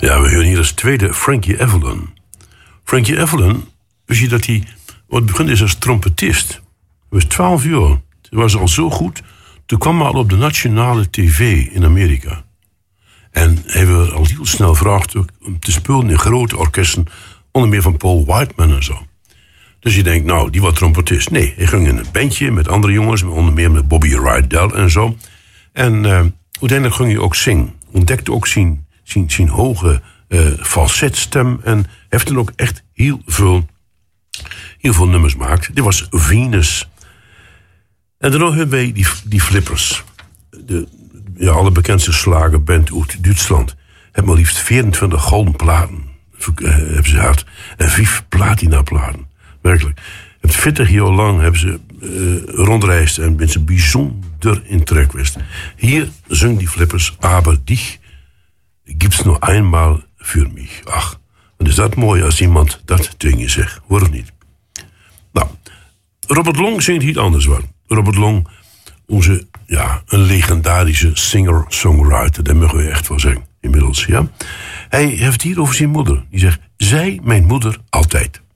Ja, we horen hier als tweede Frankie Avalon. Frankie Avalon, wist je dat hij wat begonnen is als trompetist? Hij was 12 jaar. Hij was al zo goed. Toen kwam hij al op de nationale tv in Amerika. En hij werd al heel snel gevraagd om te spelen in grote orkesten, onder meer van Paul Whiteman en zo. Dus je denkt, nou, die was trompetist. Nee, hij ging in een bandje met andere jongens, onder meer met Bobby Rydell en zo. En uiteindelijk ging hij ook zingen. Ontdekte ook zijn hoge falsetstem. En heeft dan ook echt heel veel nummers gemaakt. Dit was Venus. En daarna hebben wij die Flippers. De allerbekendste slagerband uit Duitsland. Hebben maar liefst 24 gouden platen. Hebben ze gehad. En 5 platina platen. Werkelijk. 40 jaar lang hebben ze rondreisd en zijn bijzonder in trek geweest. Hier zingen die Flippers, aber dich gibt's nur einmal für mich. Ach, wat is dat mooi als iemand dat tegen je zegt. Hoor het niet. Nou, Robert Long zingt iets anders wat. Robert Long, een legendarische singer-songwriter, daar mogen we echt wel zeggen, inmiddels, ja. Hij heeft hier over zijn moeder. Die zegt, zij, mijn moeder, altijd.